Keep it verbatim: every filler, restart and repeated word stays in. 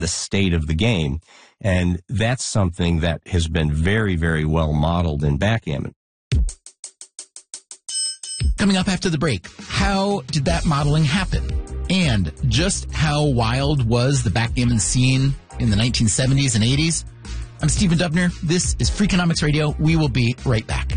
the state of the game. And that's something that has been very, very well modeled in backgammon. Coming up after the break, how did that modeling happen? And just how wild was the backgammon scene in the nineteen seventies and eighties? I'm Stephen Dubner. This is Freakonomics Radio. We will be right back.